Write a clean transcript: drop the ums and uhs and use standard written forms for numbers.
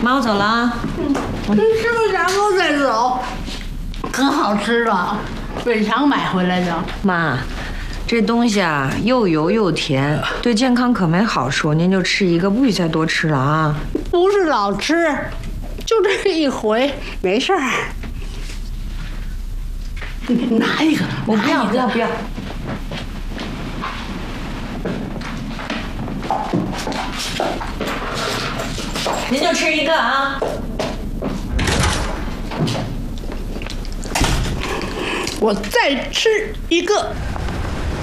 妈，我走了啊。 你是不是然后再走？可好吃了，本厂买回来的。 妈，这东西啊又油又甜，对健康可没好处。您就吃一个，不许再多吃了啊。 不是老吃，就这一回，没事儿。拿一个， 我不要，不要，不要。您就吃一个啊。 我再吃一个。